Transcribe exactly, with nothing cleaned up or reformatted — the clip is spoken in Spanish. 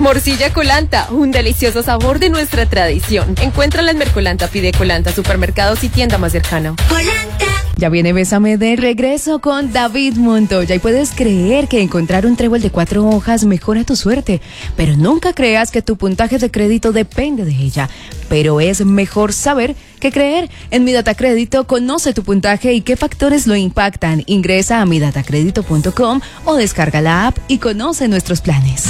Morcilla Colanta, un delicioso sabor de nuestra tradición. Encuéntrala en Mercolanta, pide Colanta, supermercados y tienda más cercana. Colanta. Ya viene Bésame de regreso con David Montoya y puedes creer que encontrar un trébol de cuatro hojas mejora tu suerte, pero nunca creas que tu puntaje de crédito depende de ella. Pero es mejor saber que creer. En Mi Data Crédito conoce tu puntaje y qué factores lo impactan. Ingresa a mi data crédito punto com o descarga la app y conoce nuestros planes.